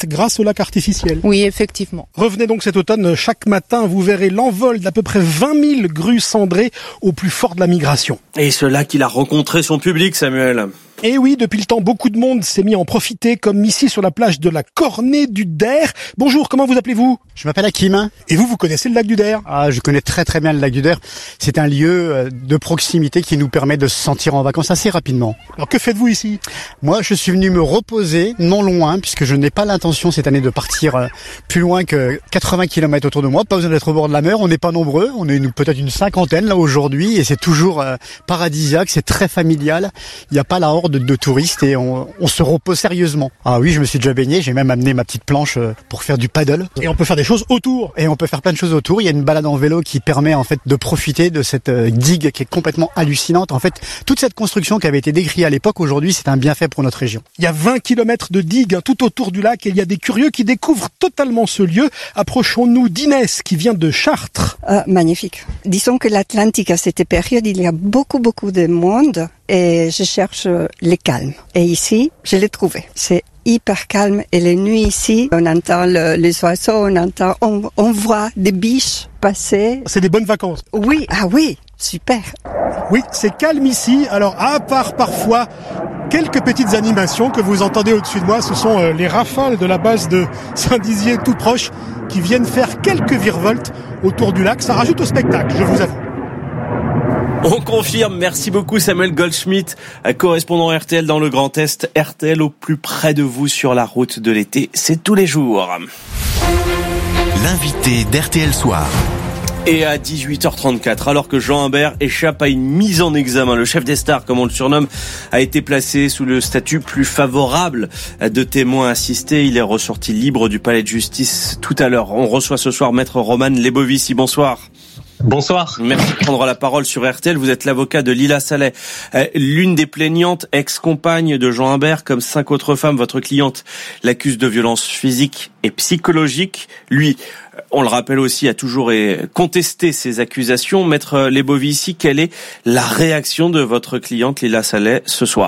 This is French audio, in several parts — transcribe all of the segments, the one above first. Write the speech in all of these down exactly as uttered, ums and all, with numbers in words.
fête grâce au lac artificiel. Oui, effectivement. Revenez donc cet automne, chaque matin, vous verrez l'envol d'à peu près vingt mille grues cendrées au plus fort de la migration. Et ce lac, il a rencontré son public, Samuel. Et oui, depuis le temps, beaucoup de monde s'est mis à en profiter, comme ici sur la plage de la Cornée du Der. Bonjour, comment vous appelez-vous ? Je m'appelle Hakim. Et vous, vous connaissez le lac du Der ? Ah, je connais très très bien le lac du Der. C'est un lieu de proximité qui nous permet de se sentir en vacances assez rapidement. Alors que faites-vous ici ? Moi, je suis venu me reposer, non loin, puisque je n'ai pas l'intention cette année de partir plus loin que quatre-vingts kilomètres autour de moi. Pas besoin d'être au bord de la mer, on n'est pas nombreux, on est une, peut-être une cinquantaine là aujourd'hui, et c'est toujours euh, paradisiaque, c'est très familial. Il n'y a pas la horde de, de touristes et on, on se repose sérieusement. Ah oui, je me suis déjà baigné, j'ai même amené ma petite planche pour faire du paddle. Et on peut faire des choses autour. Et on peut faire plein de choses autour. Il y a une balade en vélo qui permet en fait de profiter de cette digue qui est complètement hallucinante. En fait, toute cette construction qui avait été décrite à l'époque, aujourd'hui, c'est un bienfait pour notre région. Il y a vingt kilomètres de digue tout autour du lac et il y a des curieux qui découvrent totalement ce lieu. Approchons-nous d'Inès qui vient de Chartres. Euh, magnifique. Disons que l'Atlantique à cette période, il y a beaucoup beaucoup de monde et je cherche le calme. Et ici, je l'ai trouvé. C'est hyper calme et les nuits ici, on entend le, les oiseaux, on entend, on, on voit des biches passer. C'est des bonnes vacances. Oui, ah oui, super. Oui, c'est calme ici. Alors, à part parfois quelques petites animations que vous entendez au-dessus de moi, ce sont euh, les rafales de la base de Saint-Dizier tout proche qui viennent faire quelques virevoltes autour du lac. Ça rajoute au spectacle, je vous avoue. On confirme, merci beaucoup Samuel Goldschmidt, correspondant R T L dans le Grand Est. R T L au plus près de vous sur la route de l'été, c'est tous les jours. L'invité d'R T L Soir. Et à dix-huit heures trente-quatre, alors que Jean Humbert échappe à une mise en examen, le chef des stars, comme on le surnomme, a été placé sous le statut plus favorable de témoin assisté. Il est ressorti libre du palais de justice tout à l'heure. On reçoit ce soir Maître Roman Lebovici. Bonsoir. Bonsoir. Merci de prendre la parole sur R T L. Vous êtes l'avocat de Lila Saleh, l'une des plaignantes, ex-compagne de Jean Humbert, comme cinq autres femmes. Votre cliente l'accuse de violences physiques et psychologiques. Lui, on le rappelle aussi, a toujours contesté ces accusations. Maître Lebovici, quelle est la réaction de votre cliente Lila Saleh ce soir ?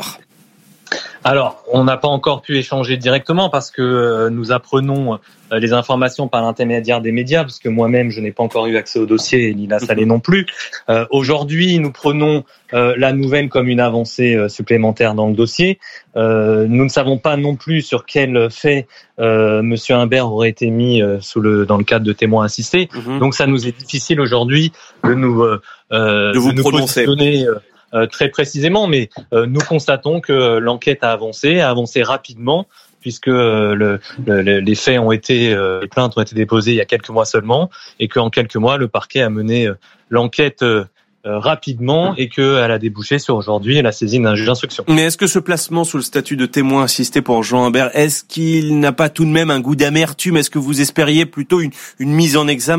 Alors, on n'a pas encore pu échanger directement parce que nous apprenons les informations par l'intermédiaire des médias, parce que moi-même, je n'ai pas encore eu accès au dossier et Lila Saleh non plus. Euh, aujourd'hui, nous prenons euh, la nouvelle comme une avancée euh, supplémentaire dans le dossier. Euh, nous ne savons pas non plus sur quel fait euh, Monsieur Humbert aurait été mis euh, sous le dans le cadre de témoin assisté. Mmh. Donc, ça nous est difficile aujourd'hui de nous euh, de vous de nous prononcer. positionner, euh, Euh, très précisément, mais euh, nous constatons que euh, l'enquête a avancé, a avancé rapidement, puisque euh, le, le, les faits ont été, euh, les plaintes ont été déposées il y a quelques mois seulement, et qu'en quelques mois, le parquet a mené euh, l'enquête euh, euh, rapidement et qu'elle a débouché sur aujourd'hui la saisine d'un juge d'instruction. Mais est-ce que ce placement sous le statut de témoin assisté pour Jean Humbert, est-ce qu'il n'a pas tout de même un goût d'amertume ? Est-ce que vous espériez plutôt une, une mise en examen ?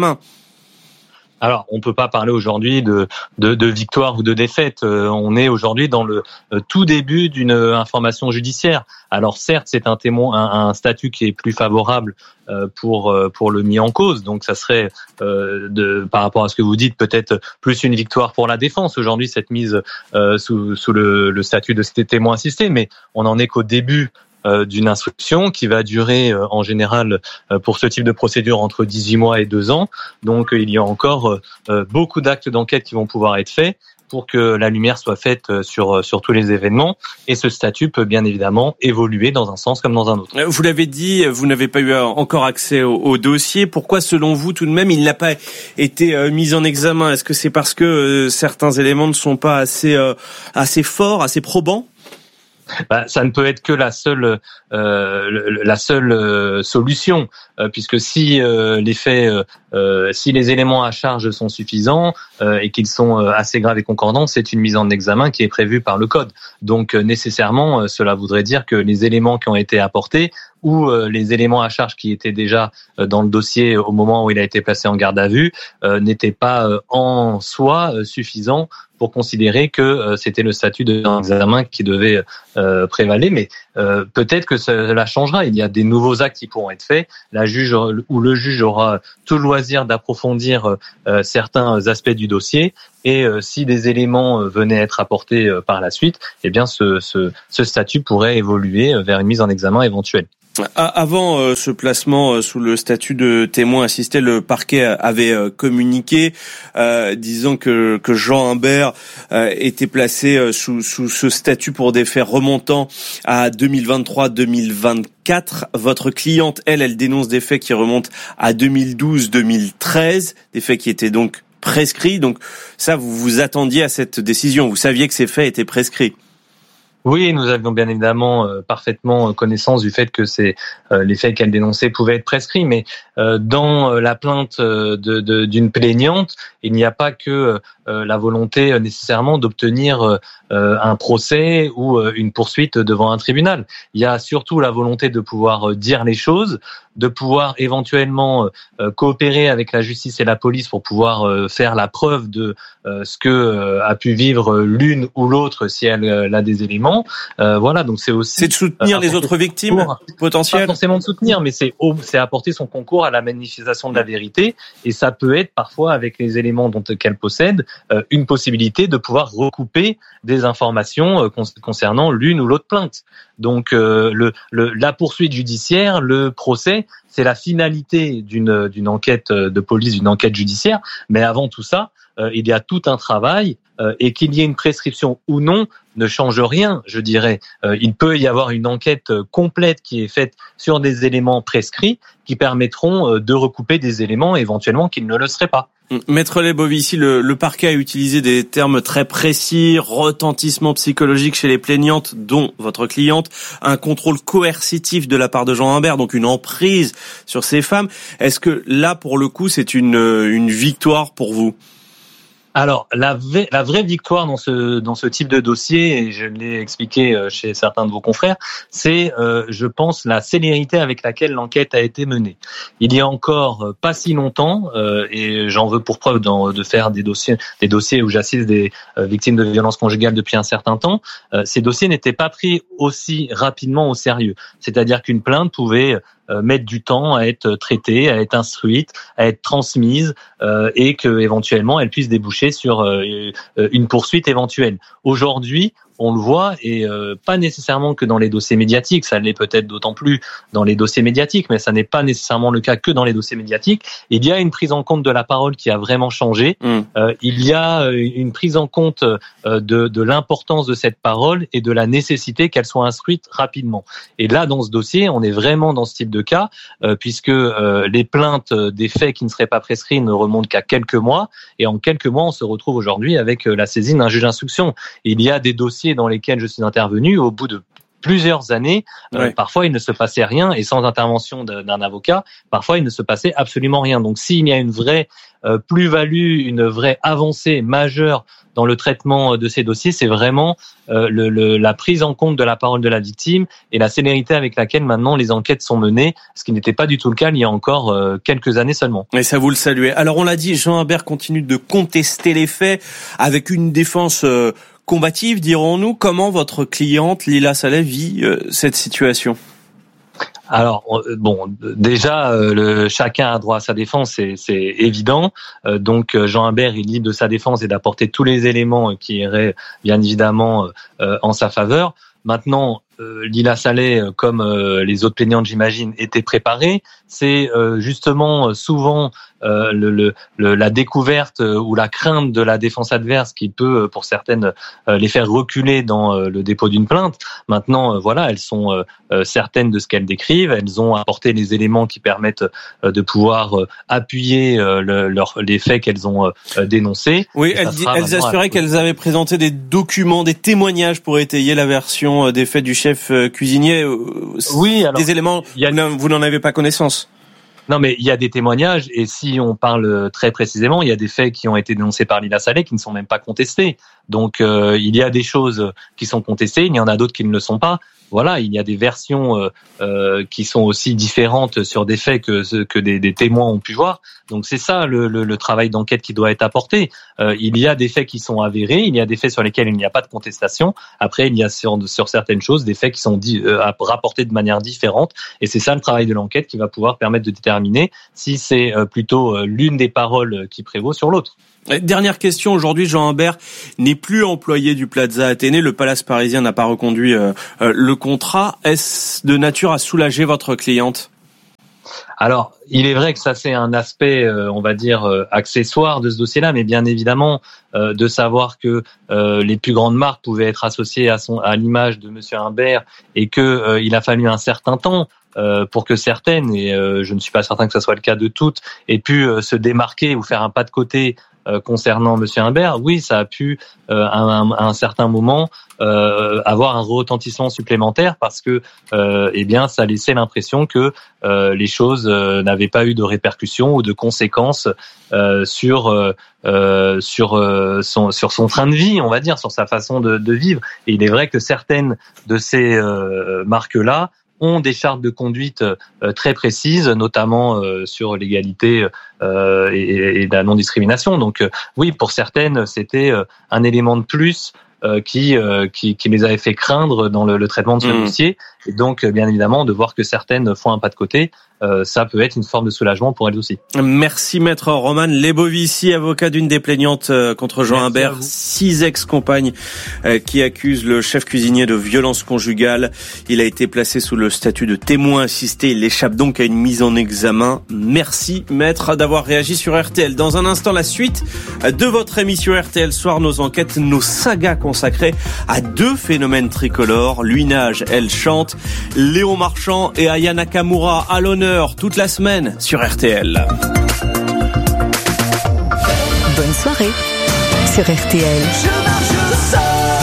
Alors, on peut pas parler aujourd'hui de, de, de victoire ou de défaite. Euh, on est aujourd'hui dans le euh, tout début d'une information judiciaire. Alors, certes, c'est un témoin, un, un statut qui est plus favorable euh, pour euh, pour le mis en cause. Donc, ça serait, euh, de par rapport à ce que vous dites, peut-être plus une victoire pour la défense aujourd'hui, cette mise euh, sous sous le, le statut de témoin assisté. Mais on en est qu'au début d'une instruction qui va durer euh, en général euh, pour ce type de procédure entre dix-huit mois et deux ans. Donc euh, il y a encore euh, beaucoup d'actes d'enquête qui vont pouvoir être faits pour que la lumière soit faite sur sur tous les événements, et ce statut peut bien évidemment évoluer dans un sens comme dans un autre. Vous l'avez dit, vous n'avez pas eu encore accès au, au dossier. Pourquoi, selon vous, tout de même, il n'a pas été euh, mis en examen ? Est-ce que c'est parce que euh, certains éléments ne sont pas assez euh, assez forts, assez probants ? Bah, ça ne peut être que la seule euh, la seule euh, solution, euh, puisque si euh, les faits, euh, si les éléments à charge sont suffisants euh, et qu'ils sont euh, assez graves et concordants, c'est une mise en examen qui est prévue par le code. Donc euh, nécessairement, euh, cela voudrait dire que les éléments qui ont été apportés ou euh, les éléments à charge qui étaient déjà euh, dans le dossier au moment où il a été placé en garde à vue euh, n'étaient pas euh, en soi euh, suffisants pour considérer que euh, c'était le statut d'examen qui devait euh, prévaloir. Mais euh, peut-être que cela changera. Il y a des nouveaux actes qui pourront être faits. La juge ou le juge aura tout le loisir d'approfondir euh, certains aspects du dossier. Et euh, si des éléments euh, venaient être apportés euh, par la suite, eh bien ce, ce, ce statut pourrait évoluer vers une mise en examen éventuelle. Avant euh, ce placement euh, sous le statut de témoin assisté, le parquet avait euh, communiqué euh, disant que, que Jean Imbert euh, était placé euh, sous, sous ce statut pour des faits remontant à deux mille vingt-trois deux mille vingt-quatre. Votre cliente, elle, elle dénonce des faits qui remontent à deux mille douze deux mille treize, des faits qui étaient donc prescrits. Donc ça, vous vous attendiez à cette décision, vous saviez que ces faits étaient prescrits. Oui, nous avions bien évidemment euh, parfaitement connaissance du fait que c'est euh, les faits qu'elle dénonçait pouvaient être prescrits, mais euh, dans euh, la plainte euh, de, de, d'une plaignante, il n'y a pas que euh, la volonté euh, nécessairement d'obtenir euh, un procès ou euh, une poursuite devant un tribunal. Il y a surtout la volonté de pouvoir euh, dire les choses, de pouvoir éventuellement euh, coopérer avec la justice et la police pour pouvoir euh, faire la preuve de euh, ce que euh, a pu vivre l'une ou l'autre si elle euh, a des éléments. Euh, voilà, donc c'est aussi c'est de soutenir euh, les autres victimes potentielles. Pas forcément de soutenir, mais c'est c'est apporter son concours à la manifestation de la vérité, et ça peut être parfois avec les éléments dont qu'elle possède euh, une possibilité de pouvoir recouper des informations euh, concernant l'une ou l'autre plainte. Donc euh, le, le la poursuite judiciaire, le procès, c'est la finalité d'une d'une enquête de police, d'une enquête judiciaire, mais avant tout ça, euh, il y a tout un travail, euh, et qu'il y ait une prescription ou non ne change rien, je dirais. Euh, il peut y avoir une enquête complète qui est faite sur des éléments prescrits qui permettront euh, de recouper des éléments éventuellement qui ne le seraient pas. Maître Lebovici, le, le parquet a utilisé des termes très précis, retentissement psychologique chez les plaignantes, dont votre cliente, un contrôle coercitif de la part de Jean Imbert, donc une emprise sur ces femmes. Est-ce que là, pour le coup, c'est une, une victoire pour vous ? Alors, la, v- la vraie victoire dans ce dans ce type de dossier, et je l'ai expliqué chez certains de vos confrères, c'est, euh, je pense, la célérité avec laquelle l'enquête a été menée. Il y a encore pas si longtemps, euh, et j'en veux pour preuve dans, de faire des dossiers des dossiers où j'assiste des euh, victimes de violences conjugales depuis un certain temps, euh, ces dossiers n'étaient pas pris aussi rapidement au sérieux. C'est-à-dire qu'une plainte pouvait Euh, mettre du temps à être traitée, à être instruite, à être transmise, euh, et que éventuellement elle puisse déboucher sur euh, une poursuite éventuelle. Aujourd'hui, on le voit, et euh, pas nécessairement que dans les dossiers médiatiques, ça l'est peut-être d'autant plus dans les dossiers médiatiques, mais ça n'est pas nécessairement le cas que dans les dossiers médiatiques. Il y a une prise en compte de la parole qui a vraiment changé. Mmh. Euh, il y a une prise en compte euh, de, de l'importance de cette parole et de la nécessité qu'elle soit instruite rapidement. Et là, dans ce dossier, on est vraiment dans ce type de cas, euh, puisque euh, les plaintes des faits qui ne seraient pas prescrits ne remontent qu'à quelques mois, et en quelques mois, on se retrouve aujourd'hui avec la saisine d'un juge d'instruction. Il y a des dossiers dans lesquels je suis intervenu, au bout de plusieurs années, ouais. euh, parfois il ne se passait rien, et sans intervention d'un avocat, parfois il ne se passait absolument rien. Donc s'il y a une vraie euh, plus-value, une vraie avancée majeure dans le traitement de ces dossiers, c'est vraiment euh, le, le, la prise en compte de la parole de la victime et la célérité avec laquelle maintenant les enquêtes sont menées, ce qui n'était pas du tout le cas il y a encore euh, quelques années seulement. Et ça, vous le saluez. Alors on l'a dit, Jean Imbert continue de contester les faits avec une défense euh, combative, dirons-nous. Comment votre cliente Lila Saleh vit euh, cette situation ? Alors bon, déjà, euh, le, chacun a droit à sa défense, c'est, c'est évident. Euh, donc Jean Imbert est libre de sa défense et d'apporter tous les éléments qui iraient bien évidemment euh, en sa faveur. Maintenant, euh, Lila Saleh, comme euh, les autres plaignantes, j'imagine, étaient préparées. C'est euh, justement souvent euh, le, le, le, la découverte euh, ou la crainte de la défense adverse qui peut, pour certaines, euh, les faire reculer dans euh, le dépôt d'une plainte. Maintenant, euh, voilà, elles sont euh, certaines de ce qu'elles décrivent. Elles ont apporté les éléments qui permettent euh, de pouvoir euh, appuyer euh, le, leur, les faits qu'elles ont euh, dénoncés. Oui, elles, elles assuraient qu'elles avaient présenté des documents, des témoignages pour étayer la version des faits du chef cuisinier. Oui, alors, des éléments, y a... vous n'en avez pas connaissance. Non, mais il y a des témoignages, et si on parle très précisément, il y a des faits qui ont été dénoncés par Lila Saleh qui ne sont même pas contestés. Donc, euh, il y a des choses qui sont contestées, il y en a d'autres qui ne le sont pas. Voilà, il y a des versions euh, euh, qui sont aussi différentes sur des faits que que des, des témoins ont pu voir. Donc c'est ça le, le, le travail d'enquête qui doit être apporté. Euh, il y a des faits qui sont avérés, il y a des faits sur lesquels il n'y a pas de contestation. Après, il y a sur sur certaines choses des faits qui sont dit, euh, rapportés de manière différente. Et c'est ça le travail de l'enquête qui va pouvoir permettre de déterminer si c'est euh, plutôt euh, l'une des paroles qui prévaut sur l'autre. Dernière question, aujourd'hui Jean Imbert n'est plus employé du Plaza Athénée, le Palace parisien n'a pas reconduit euh, le contrat. Est-ce de nature à soulager votre cliente ? Alors, il est vrai que ça c'est un aspect, euh, on va dire, euh, accessoire de ce dossier-là, mais bien évidemment, euh, de savoir que euh, les plus grandes marques pouvaient être associées à son à l'image de Monsieur Humbert et que euh, il a fallu un certain temps euh, pour que certaines, et euh, je ne suis pas certain que ce soit le cas de toutes, aient pu euh, se démarquer ou faire un pas de côté euh, concernant Monsieur Humbert. Oui, ça a pu euh, à, un, à un certain moment euh, avoir un retentissement supplémentaire parce que, euh, eh bien, ça laissait l'impression que euh, les choses euh, n'avaient pas eu de répercussions ou de conséquences euh, sur euh, euh, sur euh, son sur son train de vie, on va dire, sur sa façon de, de vivre. Et il est vrai que certaines de ces euh, marques-là ont des chartes de conduite euh, très précises, notamment euh, sur l'égalité euh, et, et la non-discrimination. Donc euh, oui, pour certaines, c'était euh, un élément de plus euh, qui, euh, qui qui les avait fait craindre dans le, le traitement de ce mmh. dossier. Et donc, bien évidemment, de voir que certaines font un pas de côté, euh, ça peut être une forme de soulagement pour elles aussi. Merci Maître Roman Lebovici, avocat d'une des plaignantes contre Jean Humbert. Six ex-compagnes euh, qui accusent le chef cuisinier de violence conjugale. Il a été placé sous le statut de témoin assisté. Il échappe donc à une mise en examen. Merci Maître d'avoir réagi sur R T L. Dans un instant, la suite de votre émission R T L Soir, nos enquêtes, nos sagas consacrées à deux phénomènes tricolores. Luinage, elle chante. Léon Marchand et Aya Nakamura à l'honneur toute la semaine sur R T L. Bonne soirée sur R T L. Je marche seul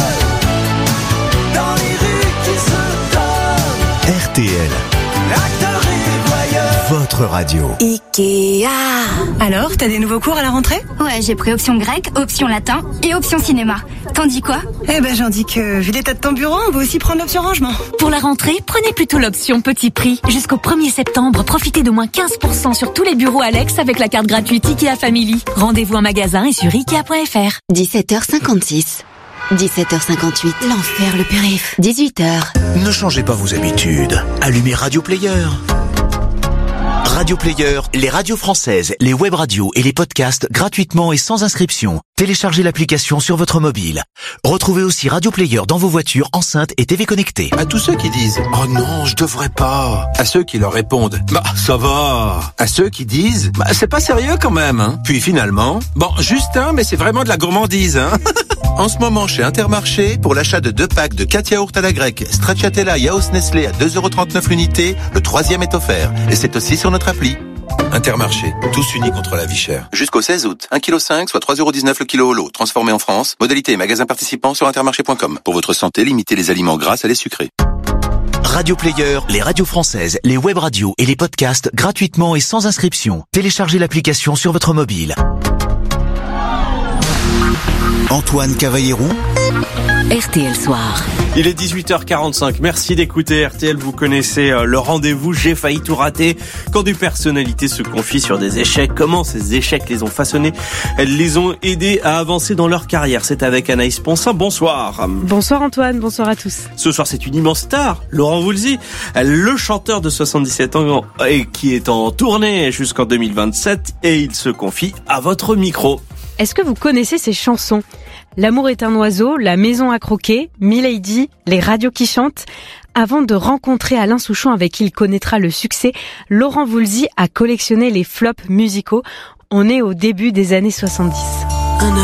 dans les rues qui se donnent. R T L. Acteur et voyeur. Votre radio. Ikea. Alors, t'as des nouveaux cours à la rentrée ? Ouais, j'ai pris option grec, option latin et option cinéma. T'en dis quoi ? Eh ben, j'en dis que, vu l'état de ton bureau, on va aussi prendre l'option rangement. Pour la rentrée, prenez plutôt l'option petit prix. Jusqu'au premier septembre, profitez de moins quinze pour cent sur tous les bureaux Alex avec la carte gratuite Ikea Family. Rendez-vous en magasin et sur ikea point f r. dix-sept heures cinquante-six. dix-sept heures cinquante-huit. L'enfer, le périph. dix-huit heures. Ne changez pas vos habitudes. Allumez Radio Player. Radio Player, les radios françaises, les web radios et les podcasts gratuitement et sans inscription. Téléchargez l'application sur votre mobile. Retrouvez aussi Radio Player dans vos voitures, enceintes et T V connectées. À tous ceux qui disent « Oh non, je devrais pas ». À ceux qui leur répondent « Bah, ça va ». À ceux qui disent « Bah, c'est pas sérieux quand même, hein ». Puis finalement « Bon, juste un, mais c'est vraiment de la gourmandise, hein ». En ce moment, chez Intermarché, pour l'achat de deux packs de quatre yaourts à la grecque, Stracciatella Yaourt Nestlé à deux euros trente-neuf l'unité, le troisième est offert. Et c'est aussi sur notre appli. Intermarché, tous unis contre la vie chère. Jusqu'au seize août, un virgule cinq kilos, soit trois euros dix-neuf le kilo au lot, transformé en France. Modalité et magasin participants sur intermarché point com. Pour votre santé, limitez les aliments gras à les sucrés. Radio Player, les radios françaises, les web radios et les podcasts gratuitement et sans inscription. Téléchargez l'application sur votre mobile. Antoine Cavallero. R T L Soir. Il est dix-huit heures quarante-cinq. Merci d'écouter R T L. Vous connaissez le rendez-vous. J'ai failli tout rater. Quand des personnalités se confient sur des échecs, comment ces échecs les ont façonnés, elles les ont aidés à avancer dans leur carrière. C'est avec Anaïs Ponsin. Bonsoir. Bonsoir Antoine. Bonsoir à tous. Ce soir, c'est une immense star, Laurent Voulzy, le chanteur de soixante-dix-sept ans et qui est en tournée jusqu'en deux mille vingt-sept, et il se confie à votre micro. Est-ce que vous connaissez ces chansons ? L'amour est un oiseau, La maison à croquer, Milady, Les radios qui chantent. Avant de rencontrer Alain Souchon avec qui il connaîtra le succès, Laurent Voulzy a collectionné les flops musicaux. On est au début des années soixante-dix.